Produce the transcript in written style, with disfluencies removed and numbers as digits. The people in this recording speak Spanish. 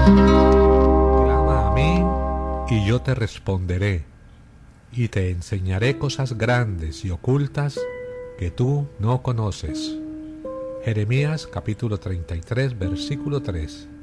Clama a mí y yo te responderé, y te enseñaré cosas grandes y ocultas que tú no conoces. Jeremías capítulo 33, versículo 3.